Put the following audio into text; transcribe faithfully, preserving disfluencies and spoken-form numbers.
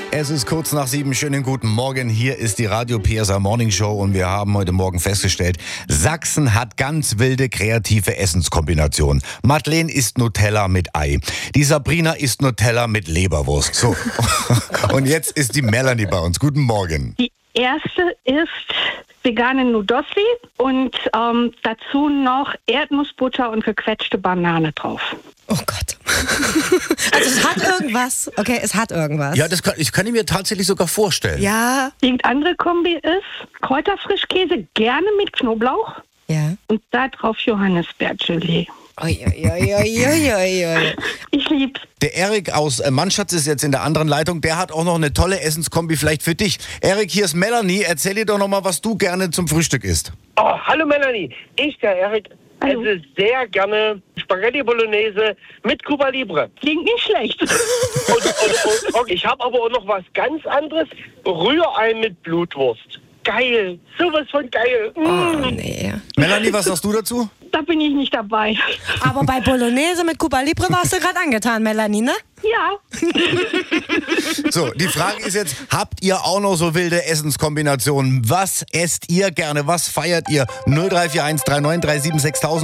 Es ist kurz nach sieben. Schönen guten Morgen. Hier ist die Radio P S A Morning Show und wir haben heute Morgen festgestellt, Sachsen hat ganz wilde kreative Essenskombinationen. Madeleine isst Nutella mit Ei. Die Sabrina isst Nutella mit Leberwurst. So. Und jetzt ist die Melanie bei uns. Guten Morgen. Die erste ist vegane Nudossi und ähm, dazu noch Erdnussbutter und gequetschte Banane drauf. Oh Gott. Also es hat irgendwas. Okay, es hat irgendwas. Ja, das kann ich kann ich mir tatsächlich sogar vorstellen. Ja. Die andere Kombi ist Kräuterfrischkäse, gerne mit Knoblauch Ja. und da drauf Johannisbeergelee. Oi, oi, oi, oi, oi, oi. Ich lieb's. Der Erik aus äh, Mannstadt ist jetzt in der anderen Leitung. Der hat auch noch eine tolle Essenskombi vielleicht für dich. Erik, hier ist Melanie. Erzähl dir doch noch mal, was du gerne zum Frühstück isst. Oh, hallo Melanie. Ich, der Erik, Hallo. esse sehr gerne Spaghetti Bolognese mit Cuba Libre. Klingt nicht schlecht. Und, und, und, und ich habe aber auch noch was ganz anderes. Rührei mit Blutwurst. Geil. Sowas von geil. Oh, Mm. nee. Melanie, was sagst du dazu? Da bin ich nicht dabei. Aber bei Bolognese mit Cuba Libre warst du gerade angetan, Melanie, ne? Ja. So, die Frage ist jetzt, habt ihr auch noch so wilde Essenskombinationen? Was esst ihr gerne? Was feiert ihr? null drei vier eins drei neun drei sieben sechstausend